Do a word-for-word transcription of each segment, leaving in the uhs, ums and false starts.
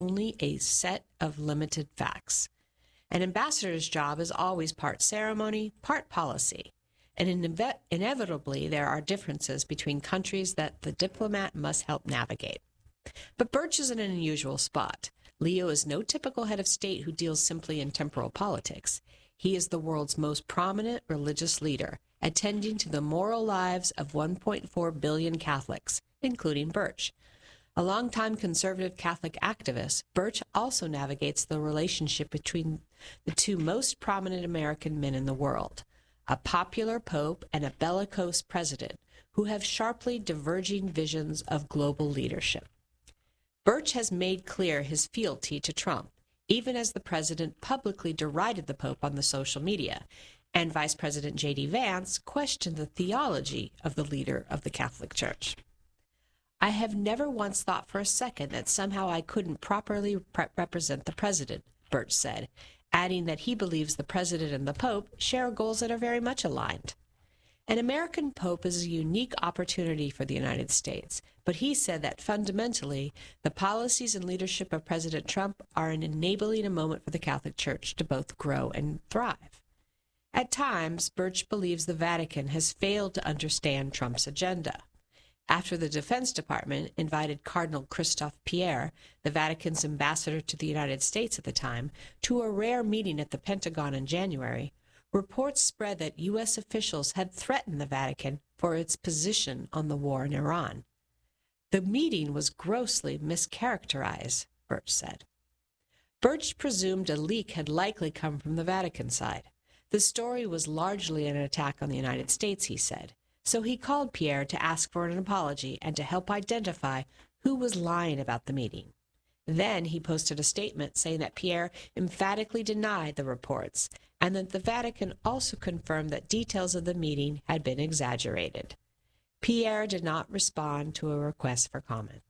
only a set of limited facts. An ambassador's job is always part ceremony, part policy, and ineve- inevitably there are differences between countries that the diplomat must help navigate. But Birch is in an unusual spot. Leo is no typical head of state who deals simply in temporal politics. He is the world's most prominent religious leader, attending to the moral lives of one point four billion Catholics, including Birch. A longtime conservative Catholic activist, Birch also navigates the relationship between the two most prominent American men in the world, a popular pope and a bellicose president who have sharply diverging visions of global leadership. Birch has made clear his fealty to Trump, even as the president publicly derided the Pope on the social media, and Vice President J D Vance questioned the theology of the leader of the Catholic Church. I have never once thought for a second that somehow I couldn't properly pre- represent the president, Birch said, adding that he believes the president and the Pope share goals that are very much aligned. An American Pope is a unique opportunity for the United States, but he said that fundamentally, the policies and leadership of President Trump are an enabling a moment for the Catholic Church to both grow and thrive. At times, Birch believes the Vatican has failed to understand Trump's agenda. After the Defense Department invited Cardinal Christophe Pierre, the Vatican's ambassador to the United States at the time, to a rare meeting at the Pentagon in January, reports spread that U S officials had threatened the Vatican for its position on the war in Iran. The meeting was grossly mischaracterized, Birch said. Birch presumed a leak had likely come from the Vatican side. The story was largely an attack on the United States, he said, so he called Pierre to ask for an apology and to help identify who was lying about the meeting. Then he posted a statement saying that Pierre emphatically denied the reports and that the Vatican also confirmed that details of the meeting had been exaggerated. Pierre did not respond to a request for comment.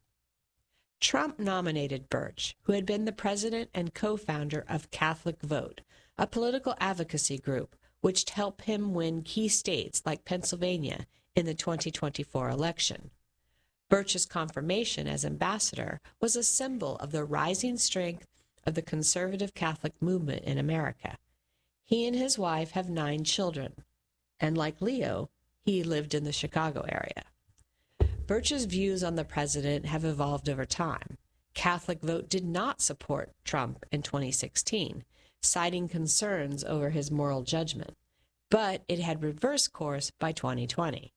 Trump nominated Birch, who had been the president and co-founder of Catholic Vote, a political advocacy group which helped him win key states like Pennsylvania in the twenty twenty-four election. Birch's confirmation as ambassador was a symbol of the rising strength of the conservative Catholic movement in America. He and his wife have nine children, and like Leo, he lived in the Chicago area. Birch's views on the president have evolved over time. Catholic Vote did not support Trump in twenty sixteen, citing concerns over his moral judgment, but it had reversed course by twenty twenty.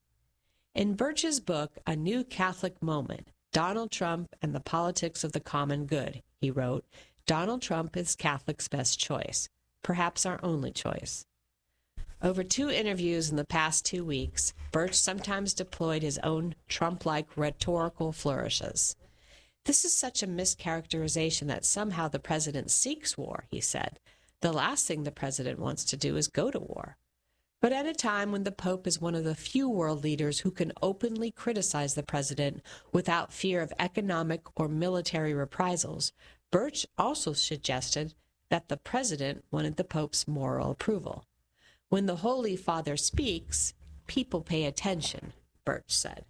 In Birch's book, A New Catholic Moment, Donald Trump and the Politics of the Common Good, he wrote, Donald Trump is Catholics' best choice, perhaps our only choice. Over two interviews in the past two weeks, Birch sometimes deployed his own Trump-like rhetorical flourishes. This is such a mischaracterization that somehow the president seeks war, he said. The last thing the president wants to do is go to war. But at a time when the Pope is one of the few world leaders who can openly criticize the president without fear of economic or military reprisals, Birch also suggested that the president wanted the Pope's moral approval. When the Holy Father speaks, people pay attention, Birch said.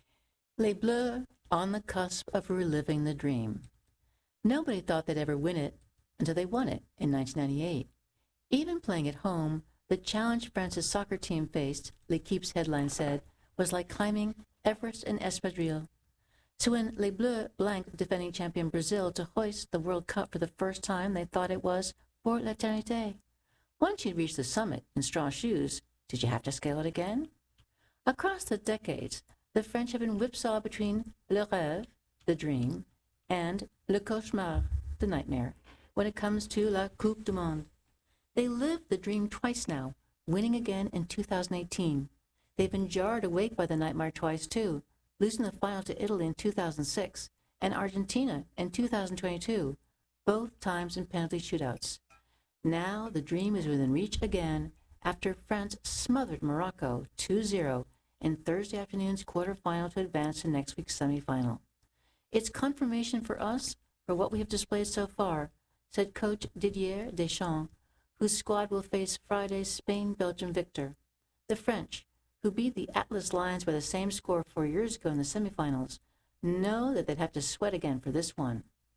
Les Bleus on the cusp of reliving the dream. Nobody thought they'd ever win it until they won it in nineteen ninety-eight. Even playing at home, the challenge France's soccer team faced, L'Equipe's headline said, was like climbing Everest and Espadrille. So when Les Bleus blanked defending champion Brazil to hoist the World Cup for the first time, they thought it was pour l'éternité. Once you'd reached the summit in straw shoes, did you have to scale it again? Across the decades, the French have been whipsawed between le rêve, the dream, and le cauchemar, the nightmare, when it comes to la Coupe du Monde. They lived the dream twice now, winning again in two thousand eighteen. They've been jarred awake by the nightmare twice, too, losing the final to Italy in two thousand six and Argentina in two thousand twenty-two, both times in penalty shootouts. Now the dream is within reach again after France smothered Morocco two zero in Thursday afternoon's quarterfinal to advance to next week's semifinal. It's confirmation for us for what we have displayed so far, said coach Didier Deschamps, whose squad will face Friday's Spain-Belgium victor. The French, who beat the Atlas Lions by the same score four years ago in the semifinals, know that they'd have to sweat again for this one.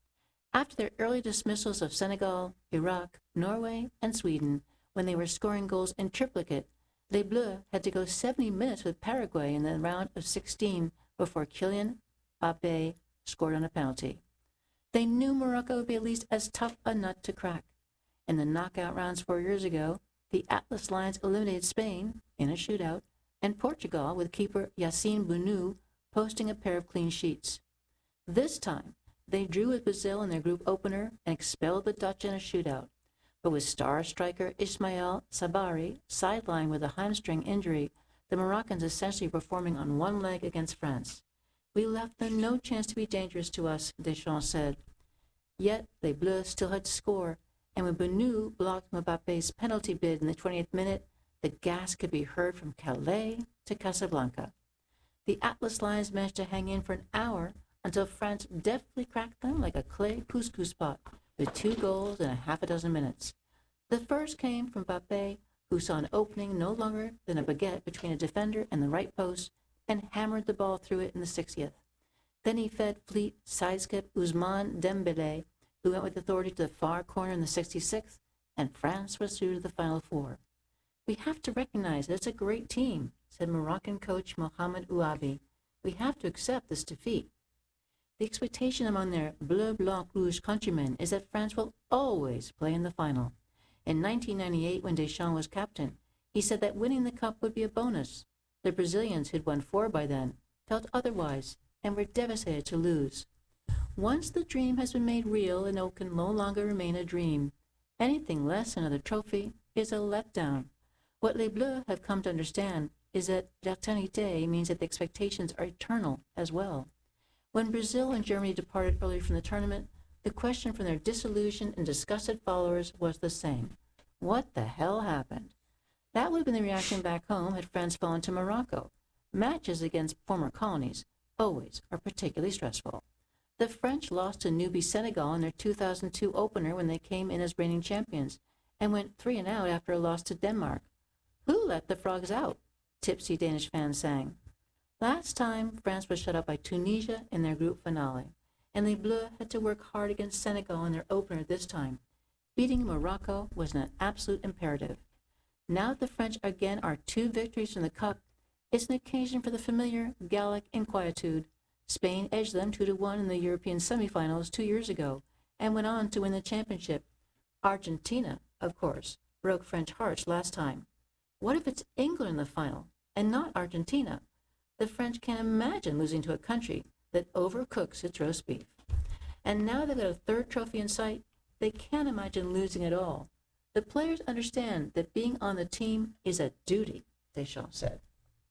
After their early dismissals of Senegal, Iraq, Norway, and Sweden, when they were scoring goals in triplicate, Les Bleus had to go seventy minutes with Paraguay in the round of sixteen before Kylian Mbappé scored on a penalty. They knew Morocco would be at least as tough a nut to crack. In the knockout rounds four years ago, the Atlas Lions eliminated Spain in a shootout, and Portugal with keeper Yassine Bounou posting a pair of clean sheets. This time, they drew with Brazil in their group opener and expelled the Dutch in a shootout. But with star striker Ismail Sabari sidelined with a hamstring injury, the Moroccans essentially performing on one leg against France. We left them no chance to be dangerous to us, Deschamps said. Yet, Les Bleus still had to score, and when Bounou blocked Mbappé's penalty bid in the twentieth minute, the gas could be heard from Calais to Casablanca. The Atlas Lions managed to hang in for an hour until France deftly cracked them like a clay couscous pot with two goals in a half a dozen minutes. The first came from Mbappé, who saw an opening no longer than a baguette between a defender and the right post and hammered the ball through it in the sixtieth. Then he fed fleet sideskip Ousmane Dembélé, who went with authority to the far corner in the sixty-sixth, and France was through to the final four. We have to recognize that it's a great team, said Moroccan coach Mohamed Ouabi. We have to accept this defeat. The expectation among their Bleu Blanc Rouge countrymen is that France will always play in the final. In nineteen ninety-eight, when Deschamps was captain, he said that winning the cup would be a bonus. The Brazilians, who'd won four by then, felt otherwise and were devastated to lose. Once the dream has been made real, and it can no longer remain a dream. Anything less than another trophy is a letdown. What Les Bleus have come to understand is that l'éternité means that the expectations are eternal as well. When Brazil and Germany departed early from the tournament, the question from their disillusioned and disgusted followers was the same. What the hell happened? That would have been the reaction back home had France fallen to Morocco. Matches against former colonies always are particularly stressful. The French lost to newbie Senegal in their two thousand two opener when they came in as reigning champions and went three and out after a loss to Denmark. Who let the frogs out? Tipsy Danish fans sang. Last time, France was shut out by Tunisia in their group finale, and Les Bleus had to work hard against Senegal in their opener this time. Beating Morocco was an absolute imperative. Now that the French again are two victories from the Cup, it's an occasion for the familiar Gallic inquietude. Spain edged them two to one in the European semifinals two years ago and went on to win the championship. Argentina, of course, broke French hearts last time. What if it's England in the final and not Argentina? The French can't imagine losing to a country that overcooks its roast beef. And now they've got a third trophy in sight, they can't imagine losing at all. The players understand that being on the team is a duty, Deschamps said.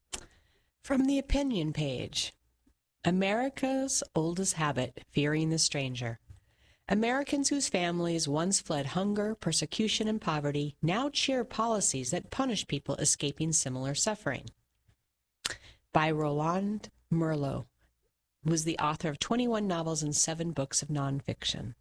From the opinion page, America's oldest habit, fearing the stranger. Americans whose families once fled hunger, persecution, and poverty now cheer policies that punish people escaping similar suffering. By Roland Merlot, who was the author of twenty-one novels and seven books of nonfiction.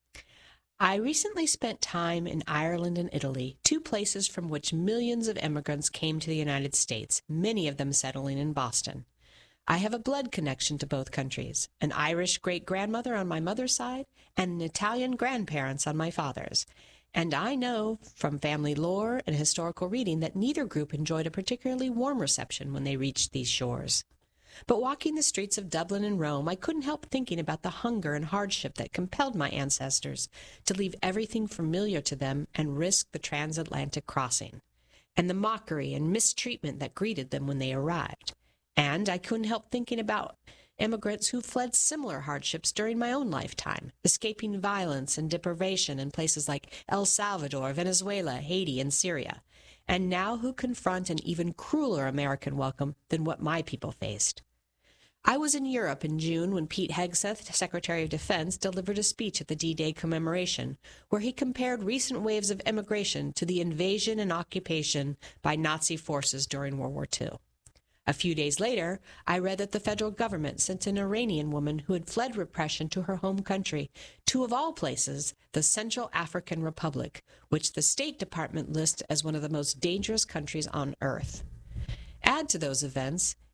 I recently spent time in Ireland and Italy, two places from which millions of immigrants came to the United States, many of them settling in Boston. I have a blood connection to both countries, an Irish great-grandmother on my mother's side and an Italian grandparents on my father's, and I know from family lore and historical reading that neither group enjoyed a particularly warm reception when they reached these shores. But walking the streets of Dublin and Rome, I couldn't help thinking about the hunger and hardship that compelled my ancestors to leave everything familiar to them and risk the transatlantic crossing, and the mockery and mistreatment that greeted them when they arrived. And I couldn't help thinking about immigrants who fled similar hardships during my own lifetime, escaping violence and deprivation in places like El Salvador, Venezuela, Haiti, and Syria, and now who confront an even crueler American welcome than what my people faced. I was in Europe in June when Pete Hegseth, Secretary of Defense, delivered a speech at the D-Day commemoration, where he compared recent waves of immigration to the invasion and occupation by Nazi forces during World War Two. A few days later, I read that the federal government sent an Iranian woman who had fled repression to her home country, to, of all places, the Central African Republic, which the State Department lists as one of the most dangerous countries on earth. Add to those events,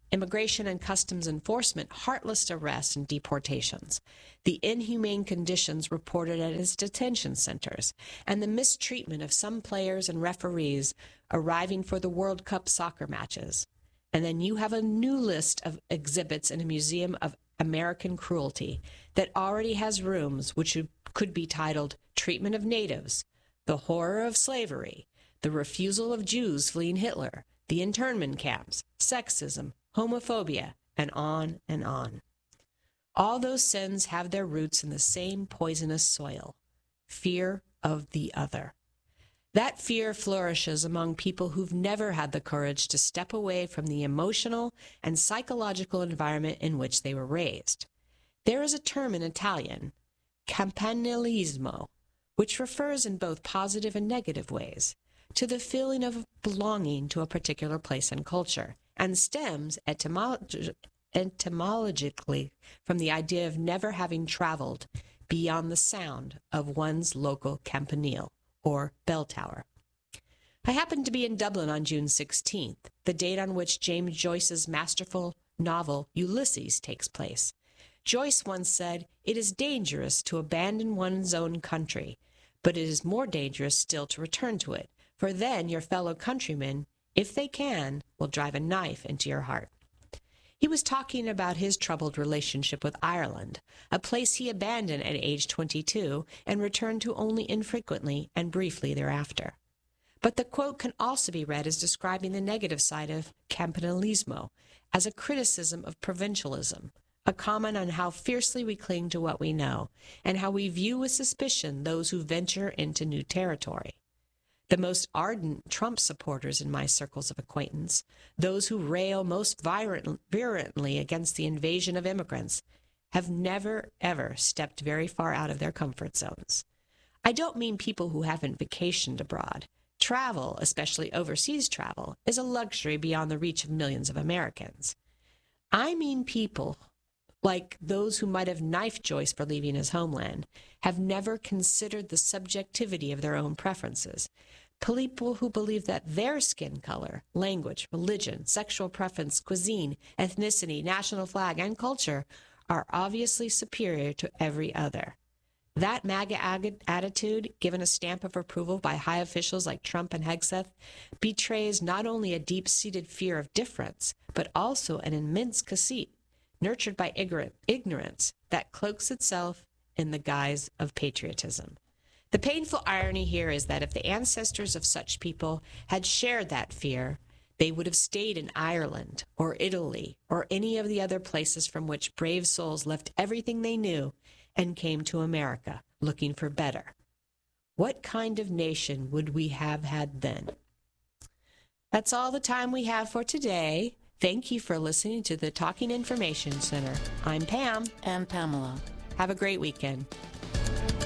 immigration and customs enforcement heartless arrests and deportations, the inhumane conditions reported at his detention centers, and the mistreatment of some players and referees arriving for the World Cup soccer matches. And then you have a new list of exhibits in a museum of American cruelty that already has rooms which could be titled Treatment of Natives, The Horror of Slavery, The Refusal of Jews Fleeing Hitler, The Internment Camps, Sexism, Homophobia, and on and on. All those sins have their roots in the same poisonous soil, fear of the other. That fear flourishes among people who've never had the courage to step away from the emotional and psychological environment in which they were raised. There is a term in Italian, campanilismo, which refers in both positive and negative ways to the feeling of belonging to a particular place and culture, and stems etymolog- etymologically from the idea of never having traveled beyond the sound of one's local campanile, or bell tower. I happened to be in Dublin on June sixteenth, the date on which James Joyce's masterful novel Ulysses takes place. Joyce once said, "It is dangerous to abandon one's own country, but it is more dangerous still to return to it, for then your fellow countrymen, if they can, will drive a knife into your heart." He was talking about his troubled relationship with Ireland, a place he abandoned at age twenty-two and returned to only infrequently and briefly thereafter. But the quote can also be read as describing the negative side of campanilismo, as a criticism of provincialism, a comment on how fiercely we cling to what we know, and how we view with suspicion those who venture into new territory. The most ardent Trump supporters in my circles of acquaintance, those who rail most virulently against the invasion of immigrants, have never, ever stepped very far out of their comfort zones. I don't mean people who haven't vacationed abroad. Travel, especially overseas travel, is a luxury beyond the reach of millions of Americans. I mean people like those who might have knifed Joyce for leaving his homeland, have never considered the subjectivity of their own preferences. People who believe that their skin color, language, religion, sexual preference, cuisine, ethnicity, national flag, and culture are obviously superior to every other. That MAGA ag- attitude, given a stamp of approval by high officials like Trump and Hegseth, betrays not only a deep-seated fear of difference, but also an immense conceit, nurtured by ignorance that cloaks itself in the guise of patriotism. The painful irony here is that if the ancestors of such people had shared that fear, they would have stayed in Ireland or Italy or any of the other places from which brave souls left everything they knew and came to America looking for better. What kind of nation would we have had then? That's all the time we have for today. Thank you for listening to the Talking Information Center. I'm Pam. And Pamela. Have a great weekend.